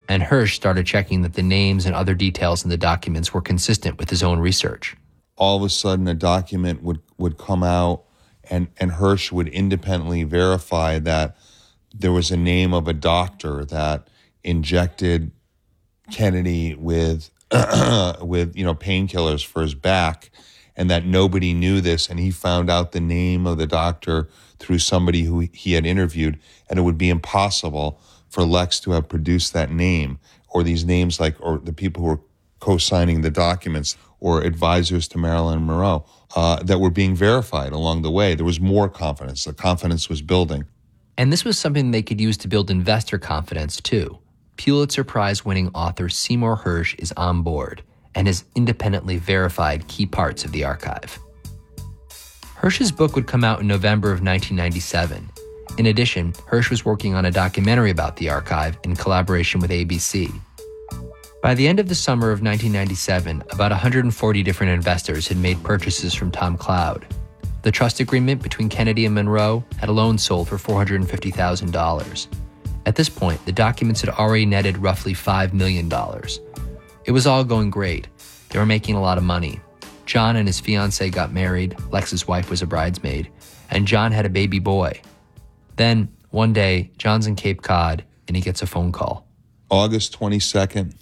and Hirsch started checking that the names and other details in the documents were consistent with his own research. All of a sudden, a document would come out, and Hirsch would independently verify that there was a name of a doctor that injected Kennedy with painkillers for his back, and that nobody knew this, and he found out the name of the doctor through somebody who he had interviewed, and it would be impossible for Lex to have produced that name, or these names, or the people who were co-signing the documents or advisors to Marilyn Monroe that were being verified along the way. There was more confidence. The confidence was building. And this was something they could use to build investor confidence too. Pulitzer Prize-winning author Seymour Hersh is on board and has independently verified key parts of the archive. Hersh's book would come out in November of 1997. In addition, Hersh was working on a documentary about the archive in collaboration with ABC. By the end of the summer of 1997, about 140 different investors had made purchases from Tom Cloud. The trust agreement between Kennedy and Monroe had alone sold for $450,000. At this point, the documents had already netted roughly $5 million. It was all going great. They were making a lot of money. John and his fiancée got married, Lex's wife was a bridesmaid, and John had a baby boy. Then, one day, John's in Cape Cod, and he gets a phone call. August 22nd,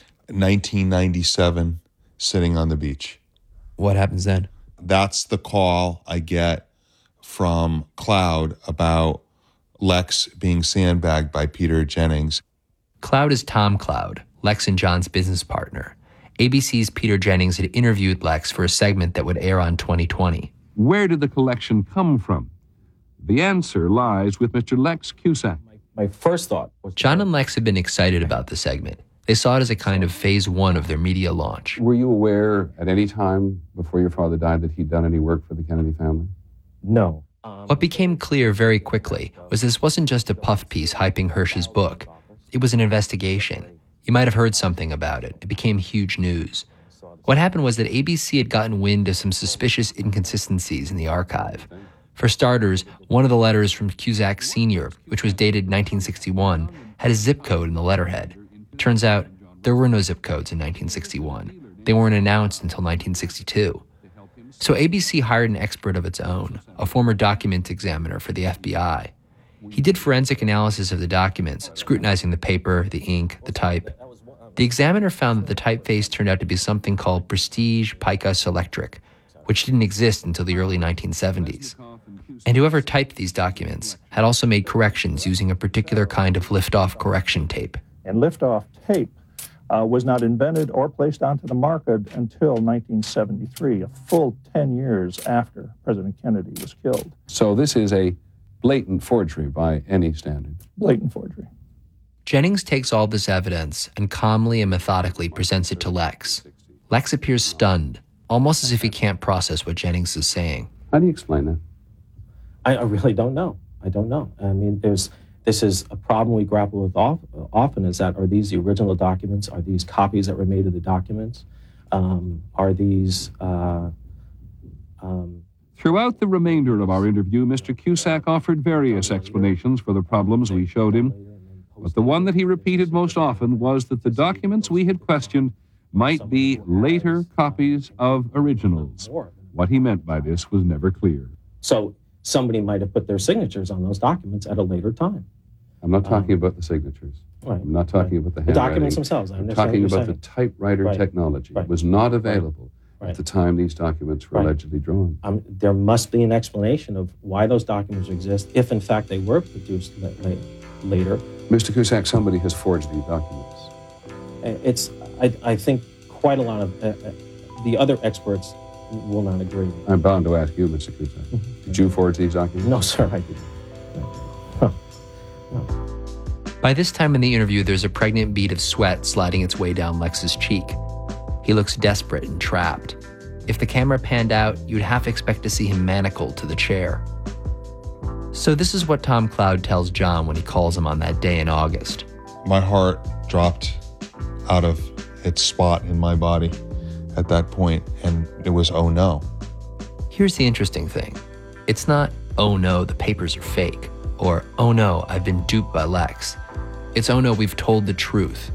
1997, sitting on the beach. What happens then? That's the call I get from Cloud about Lex being sandbagged by Peter Jennings. Cloud is Tom Cloud, Lex and John's business partner. ABC's Peter Jennings had interviewed Lex for a segment that would air on 2020. Where did the collection come from? The answer lies with Mr. Lex Cusack. My first thought was... John and Lex had been excited about the segment. They saw it as a kind of phase one of their media launch. Were you aware at any time before your father died that he'd done any work for the Kennedy family? No. What became clear very quickly was this wasn't just a puff piece hyping Hersh's book. It was an investigation. You might have heard something about it. It became huge news. What happened was that ABC had gotten wind of some suspicious inconsistencies in the archive. For starters, one of the letters from Cusack Sr., which was dated 1961, had a zip code in the letterhead. Turns out, there were no zip codes in 1961. They weren't announced until 1962. So ABC hired an expert of its own, a former document examiner for the FBI. He did forensic analysis of the documents, scrutinizing the paper, the ink, the type. The examiner found that the typeface turned out to be something called Prestige Pica Selectric, which didn't exist until the early 1970s. And whoever typed these documents had also made corrections using a particular kind of lift-off correction tape. And lift-off tape was not invented or placed onto the market until 1973, a full 10 years after President Kennedy was killed. So this is a blatant forgery by any standard. Blatant forgery. Jennings takes all this evidence and calmly and methodically presents it to Lex. Lex appears stunned, almost as if he can't process what Jennings is saying. How do you explain that? I really don't know. I don't know. I mean, this is a problem we grapple with often, is that, are these the original documents? Are these copies that were made of the documents? Are these... Throughout the remainder of our interview, Mr. Cusack offered various explanations for the problems we showed him, but the one that he repeated most often was that the documents we had questioned might be later copies of originals. What he meant by this was never clear. So somebody might have put their signatures on those documents at a later time. I'm not talking about the signatures. Right, I'm not talking about the The handwriting. documents themselves. I'm talking about the typewriter technology. It was not available at the time these documents were allegedly drawn. There must be an explanation of why those documents exist, if in fact they were produced later. Mr. Cusack, somebody has forged these documents. I think quite a lot of the other experts will not agree. I'm bound to ask you, Mr. Cusack. Did you forge these documents? No, sir, I didn't. No. By this time in the interview, there's a pregnant bead of sweat sliding its way down Lex's cheek. He looks desperate and trapped. If the camera panned out, you'd half expect to see him manacled to the chair. So this is what Tom Cloud tells John when he calls him on that day in August. My heart dropped out of its spot in my body at that point, and it was, oh no. Here's the interesting thing. It's not, oh no, the papers are fake, or oh no, I've been duped by Lex. It's, oh no, we've told the truth.